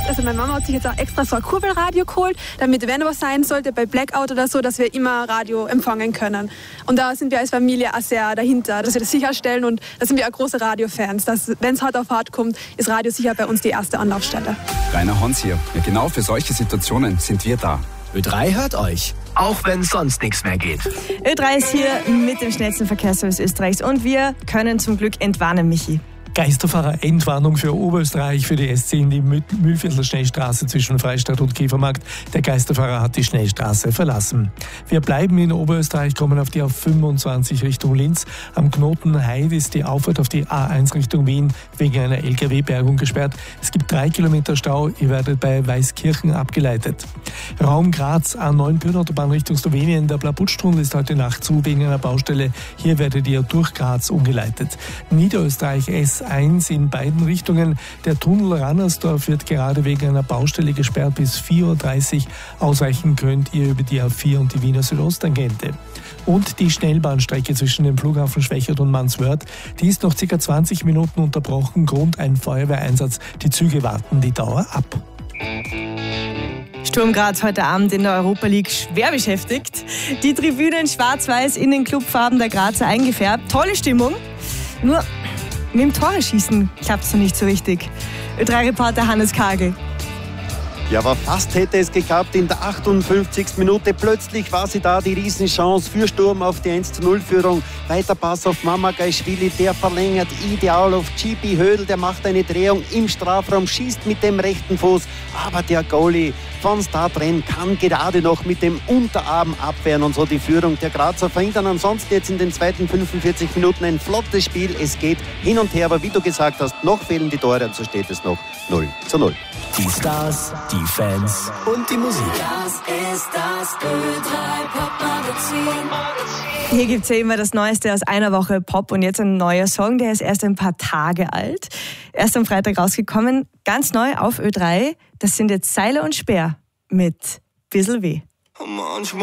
Also meine Mama hat sich jetzt auch extra so ein Kurbelradio geholt, damit, wenn was sein sollte, bei Blackout oder so, dass wir immer Radio empfangen können. Und da sind wir als Familie auch sehr dahinter, dass wir das sicherstellen, und da sind wir auch große Radiofans. Wenn es hart auf hart kommt, ist Radio sicher bei uns die erste Anlaufstelle. Rainer Hans hier. Ja, genau für solche Situationen sind wir da. Ö3 hört euch, auch wenn sonst nichts mehr geht. Ö3 ist hier mit dem schnellsten Verkehrsservice Österreichs und wir können zum Glück entwarnen, Michi. Geisterfahrer-Entwarnung für Oberösterreich, für die S10, die Mühlviertel-Schnellstraße zwischen Freistadt und Käfermarkt. Der Geisterfahrer hat die Schnellstraße verlassen. Wir bleiben in Oberösterreich, kommen auf die A25 Richtung Linz. Am Knoten Heid ist die Auffahrt auf die A1 Richtung Wien wegen einer LKW-Bergung gesperrt. Es gibt 3 Kilometer Stau, ihr werdet bei Weißkirchen abgeleitet. Raum Graz, A9 Bühnenautobahn Richtung Slowenien. Der Blabutsch-Tunnel ist heute Nacht zu wegen einer Baustelle. Hier werdet ihr durch Graz umgeleitet. Niederösterreich S1 in beiden Richtungen. Der Tunnel Rannersdorf wird gerade wegen einer Baustelle gesperrt bis 4:30 Uhr. Ausweichen könnt ihr über die A4 und die Wiener Südosttangente. Und die Schnellbahnstrecke zwischen dem Flughafen Schwächert und Manswörth, die ist noch ca. 20 Minuten unterbrochen. Grund ein Feuerwehreinsatz. Die Züge warten die Dauer ab. Sturm Graz heute Abend in der Europa League schwer beschäftigt. Die Tribünen schwarz-weiß in den Clubfarben der Grazer eingefärbt. Tolle Stimmung. Nur mit dem Tore-Schießen klappt es noch nicht so richtig. Ö3-Reporter Hannes Kagel. Ja, aber fast hätte es geklappt in der 58. Minute. Plötzlich war sie da, die Riesenchance für Sturm auf die 1:0-Führung. Weiter Pass auf Mamagaishvili, der verlängert ideal auf Chibi Hödl. Der macht eine Drehung im Strafraum, schießt mit dem rechten Fuß. Aber der Goalie von Stadtrenn kann gerade noch mit dem Unterarm abwehren und so die Führung der Grazer verhindern. Ansonsten jetzt in den zweiten 45 Minuten ein flottes Spiel. Es geht hin und her, aber wie du gesagt hast, noch fehlen die Tore und so steht es noch 0:0. Die Stars, die Fans und die Musik. Das ist das Ö3 Pop-Magazin. Hier gibt es ja immer das Neueste aus einer Woche Pop und jetzt ein neuer Song, der ist erst ein paar Tage alt. Erst am Freitag rausgekommen, ganz neu auf Ö3. Das sind jetzt Seiler und Speer mit Bissl weh.